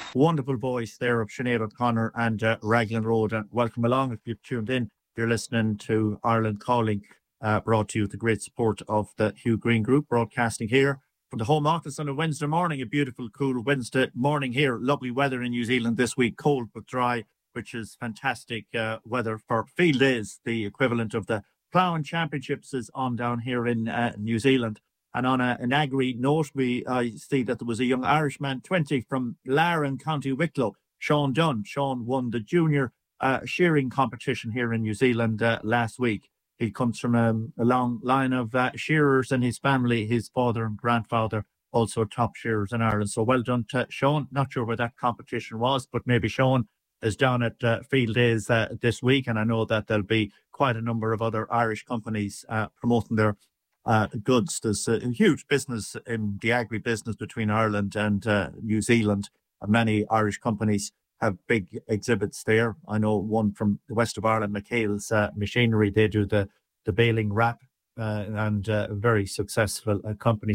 wonderful voice there of Sinead O'Connor and Raglan Road. And welcome along if you've tuned in. You're listening to Ireland Calling, brought to you with the great support of the Hugh Green Group, broadcasting here from the Home Office on a Wednesday morning. A beautiful, cool Wednesday morning here. Lovely weather in New Zealand this week, cold but dry, which is fantastic weather for field days. The equivalent of the Ploughing Championships is on down here in New Zealand. And on an agri note, I see that there was a young Irishman, 20, from Larne, County Wicklow, Sean Dunn. Sean won the junior shearing competition here in New Zealand last week. He comes from a long line of shearers in his family. His father and grandfather also top shearers in Ireland. So well done to Sean. Not sure where that competition was, but maybe Sean is down at field days this week. And I know that there'll be quite a number of other Irish companies promoting their goods. There's a huge business in the agri-business between Ireland and New Zealand. Many Irish companies have big exhibits there. I know one from the west of Ireland, McHale's Machinery. They do the baling wrap and a very successful company.